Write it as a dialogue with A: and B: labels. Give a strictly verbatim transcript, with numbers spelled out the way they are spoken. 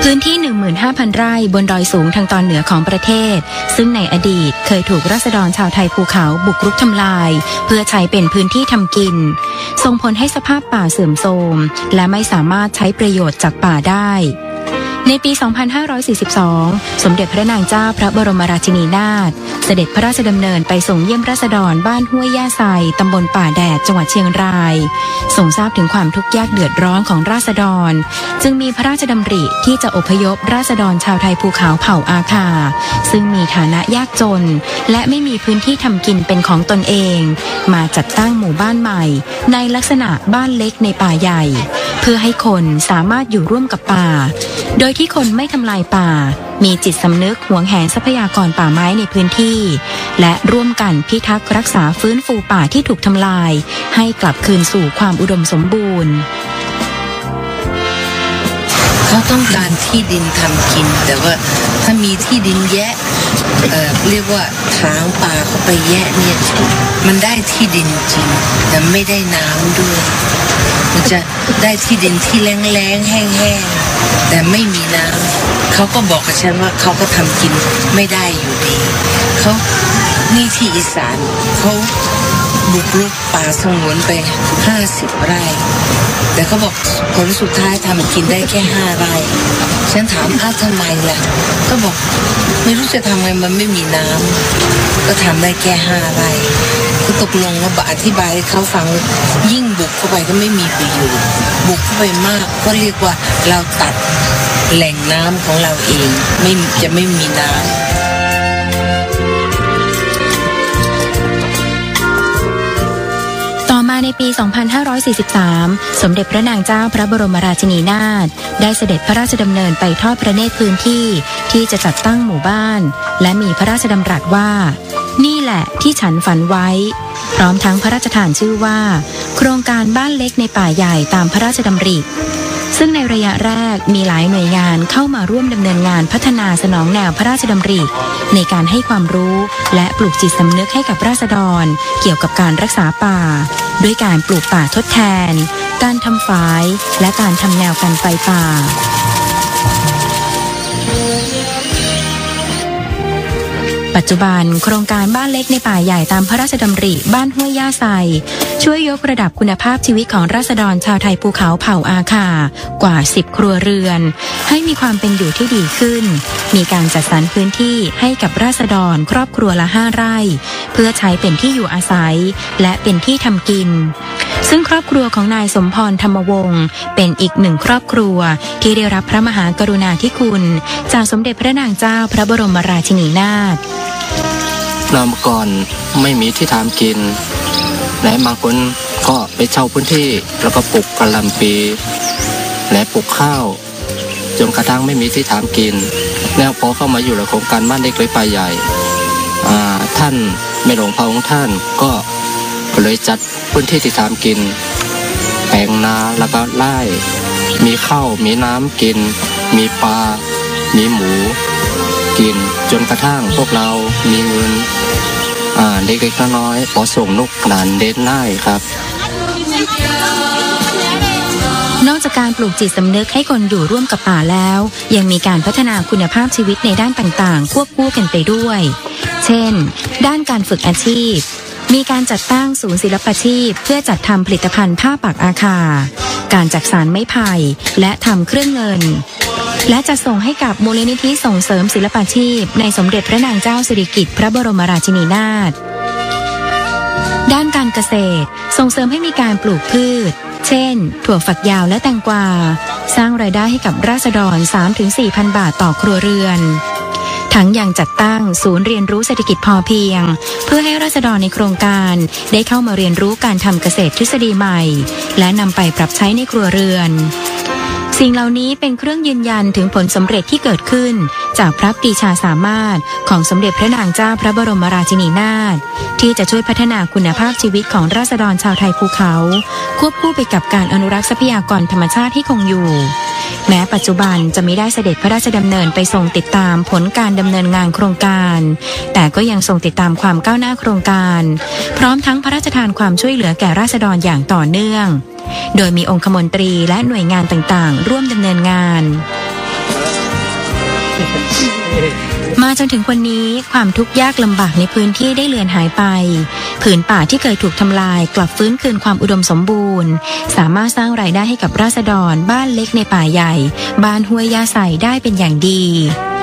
A: พื้นที่ หนึ่งหมื่นห้าพัน ไร่บนดอยสูงทางตอนเหนือของประเทศซึ่งในอดีตเคยถูกราษฎรชาวไทยภูเขาบุกรุกทำลายเพื่อใช้เป็นพื้นที่ทำกินส่งผลให้สภาพป่าเสื่อมโทรมและไม่สามารถใช้ประโยชน์จากป่าได้ในปี สองพันห้าร้อยสี่สิบสอง สมเด็จพระนางเจ้าพระบรมราชินีนาถเสด็จพระราชดำเนินไปส่งเยี่ยมราษฎรบ้านห้วยย่าไซตำบลป่าแดดจังหวัดเชียงรายทรงทราบถึงความทุกข์ยากเดือดร้อนของราษฎรจึงมีพระราชดำริที่จะอพยพราษฎรชาวไทยภูเขาเผ่าอาคาซึ่งมีฐานะยากจนและไม่มีพื้นที่ทำกินเป็นของตนเองมาจัดตั้งหมู่บ้านใหม่ในลักษณะบ้านเล็กในป่าใหญ่เพื่อให้คนสามารถอยู่ร่วมกับป่าโดยที่คนไม่ทำลายป่ามีจิตสำนึกหวงแหนทรัพยากรป่าไม้ในพื้นที่และร่วมกันพิทักษ์รักษาฟื้นฟูป่าที่ถูกทำลายให้กลับคืนสู่ความอุดมสมบูรณ์
B: เขาต้องการที่ดินทำกินแต่ว่าถ้ามีที่ดินแยะ เอ่อ เรียกว่าถางป่าเข้าไปแยะเนี่ยมันได้ที่ดินจริงแต่ไม่ได้น้ำด้วยมันจะได้ที่ดินที่แล้งๆแห้งๆแต่ไม่มีน้ำเขาก็บอกกับฉันว่าเขาก็ทำกินไม่ได้อยู่ดีเขานี่ที่อีสานเขาบุกรุกป่าสงวนไปห้าสิบไร่แต่เขาบอกผลสุดท้ายทำกินได้แค่ห้าไร่ฉันถามอ้าวทำไมล่ะก็บอกไม่รู้จะทำไงมันไม่มีน้ำก็ทำได้แค่ห้าไร่ก็ตกลงว่าอธิบายให้เขาฟังยิ่งบุกเข้าไปก็ไม่มีประโยชน์บุกเข้าไปมากก็เรียกว่าเราตัดแหล่งน้ำของเราเองไม่จะไม่มีน้ำ
A: ต่อมาในปี สองพันห้าร้อยสี่สิบสาม สมเด็จพระนางเจ้าพระบรมราชินีนาถได้เสด็จพระราชดำเนินไปทอดพระเนตรพื้นที่ที่จะจัดตั้งหมู่บ้านและมีพระราชดำรัสว่านี่แหละที่ฉันฝันไว้พร้อมทั้งพระราชทานชื่อว่าโครงการบ้านเล็กในป่าใหญ่ตามพระราชดำริซึ่งในระยะแรกมีหลายหน่วยงานเข้ามาร่วมดำเนินงานพัฒนาสนองแนวพระราชดำริในการให้ความรู้และปลูกจิตสำนึกให้กับราษฎรเกี่ยวกับการรักษาป่าด้วยการปลูกป่าทดแทนการทำฝายและการทำแนวกันไฟป่าปัจจุบันโครงการบ้านเล็กในป่าใหญ่ตามพระราชดำริบ้านห้วยย่าไซช่วยยกระดับคุณภาพชีวิตของราษฎรชาวไทยภูเขาเผ่าอาคากว่าสิบครัวเรือนให้มีความเป็นอยู่ที่ดีขึ้นมีการจัดสรรพื้นที่ให้กับราษฎรครอบครัวละห้าไร่เพื่อใช้เป็นที่อยู่อาศัยและเป็นที่ทำกินซึ่งครอบครัวของนายสมพรธรรมวงศ์เป็นอีกหนึ่งครอบครัวที่ได้รับพระมหากรุณาธิคุณจากสมเด็จพระนางเจ้าพระบรมราชินีนาถ
C: นามก่อนไม่มีที่ทำกินและบางคนก็ไปเช่าพื้นที่แล้วก็ปลูกกะหล่ำปีและปลูกข้าวจนกระทั่งไม่มีที่ทำกินแล้วพอเข้ามาอยู่ในโครงการบ้านเล็กเลยป่าใหญ่ท่านแม่หลวงพ่อของท่านก็เลยจัดพื้นที่ที่ทำกินแปลงนาแล้วก็ไร่มีข้าวมีน้ำกินมีปลามีหมูกินจนกระทั่งพวกเรามีเงินอ่าเล็กๆน้อยๆพอส่งลูกหลานเดินได้ครับ
A: นอกจากการปลูกจิตสำนึกให้คนอยู่ร่วมกับป่าแล้วยังมีการพัฒนาคุณภาพชีวิตในด้านต่างๆควบคู่กันไปด้วยเช่นด้านการฝึกอาชีพมีการจัดตั้งศูนย์ศิลปาชีพเพื่อจัดทำผลิตภัณฑ์ผ้าปักอาคาการจักสานไม้ไผ่และทำเครื่องเงินและจะส่งให้กับมูลนิธิส่งเสริมศิลปาชีพในสมเด็จพระนางเจ้าสิริกิติ์พระบรมราชินีนาถด้านการเกษตรส่งเสริมให้มีการปลูกพืชเช่นถั่วฝักยาวและแตงกวาสร้างรายได้ให้กับราษฎร สามถึงสี่พัน บาทต่อครัวเรือนทั้งยังจัดตั้งศูนย์เรียนรู้เศรษฐกิจพอเพียงเพื่อให้ราษฎรในโครงการได้เข้ามาเรียนรู้การทำเกษตรทฤษฎีใหม่และนำไปปรับใช้ในครัวเรือนสิ่งเหล่านี้เป็นเครื่องยืนยันถึงผลสำเร็จที่เกิดขึ้นจากพระปรีชาสามารถของสมเด็จพระนางเจ้าพระบรมราชินีนาถที่จะช่วยพัฒนาคุณภาพชีวิตของราษฎรชาวไทยภูเขาควบคู่ไปกับการอนุรักษ์ทรัพยากรธรรมชาติให้คงอยู่แม้ปัจจุบันจะไม่ได้เสด็จพระราชดำเนินไปทรงติดตามผลการดำเนินงานโครงการแต่ก็ยังทรงติดตามความก้าวหน้าโครงการพร้อมทั้งพระราชทานความช่วยเหลือแก่ราษฎรอย่างต่อเนื่องโดยมีองคมนตรีและหน่วยงานต่างๆร่วมดำเนินงานมาจนถึงวันนี้ความทุกข์ยากลำบากในพื้นที่ได้เลือนหายไปผืนป่าที่เคยถูกทำลายกลับฟื้นคืนความอุดมสมบูรณ์สามารถสร้างรายได้ให้กับราษฎรบ้านเล็กในป่าใหญ่บ้านห้วยยาใสได้เป็นอย่างดี